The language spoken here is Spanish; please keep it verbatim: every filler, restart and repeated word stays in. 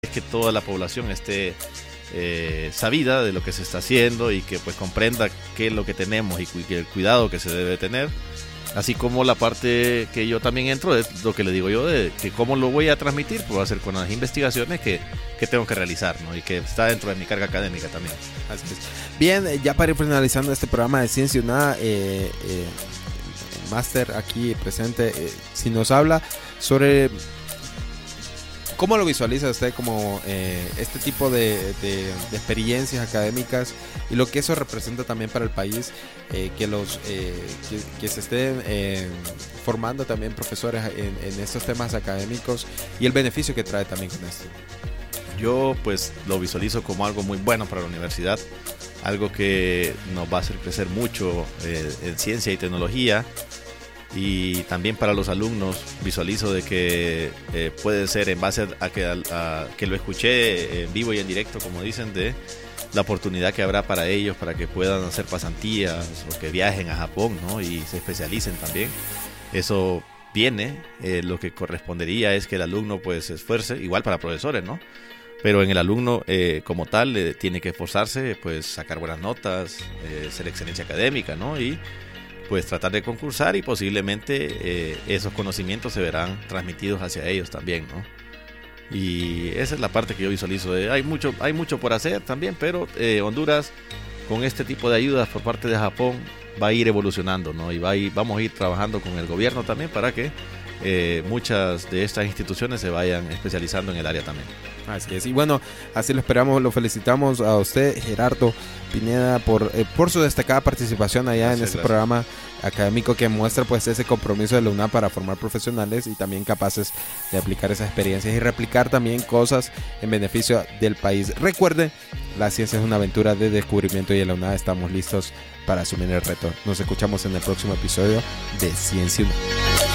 es que toda la población esté eh, sabida de lo que se está haciendo y que pues comprenda qué es lo que tenemos y cu- el cuidado que se debe tener. Así como la parte que yo también entro es lo que le digo yo, de que cómo lo voy a transmitir, pues va a ser con las investigaciones que, que tengo que realizar, ¿no? Y que está dentro de mi carga académica también. Así es. Bien, ya para ir finalizando este programa de Ciencia y Nada, eh, eh, el máster aquí presente, eh, si nos habla sobre cómo lo visualiza usted como eh, este tipo de, de, de experiencias académicas y lo que eso representa también para el país, eh, que los eh, que, que se estén eh, formando también profesores en, en estos temas académicos y el beneficio que trae también con esto. Yo pues lo visualizo como algo muy bueno para la universidad, algo que nos va a hacer crecer mucho eh, en ciencia y tecnología, y también para los alumnos visualizo de que eh, puede ser en base a que, a, a que lo escuché en vivo y en directo, como dicen, de la oportunidad que habrá para ellos para que puedan hacer pasantías o que viajen a Japón, ¿no? Y se especialicen también. Eso viene, eh, lo que correspondería es que el alumno pues se esfuerce, igual para profesores, ¿no? Pero en el alumno eh, como tal eh, tiene que esforzarse, pues sacar buenas notas, eh, ser excelencia académica, ¿no? Y pues tratar de concursar y posiblemente eh, esos conocimientos se verán transmitidos hacia ellos también, ¿no? Y esa es la parte que yo visualizo. Eh, hay mucho, hay mucho por hacer también, pero eh, Honduras con este tipo de ayudas por parte de Japón va a ir evolucionando, ¿no? Y va a ir, vamos a ir trabajando con el gobierno también para que eh, muchas de estas instituciones se vayan especializando en el área también. Así es, y bueno, así lo esperamos, lo felicitamos a usted, Gerardo Pineda, por, eh, por su destacada participación allá gracias, en este gracias. programa académico que muestra pues ese compromiso de la UNAM para formar profesionales y también capaces de aplicar esas experiencias y replicar también cosas en beneficio del país. Recuerde, la ciencia es una aventura de descubrimiento y en la UNAM estamos listos para asumir el reto. Nos escuchamos en el próximo episodio de Ciencia y Nada.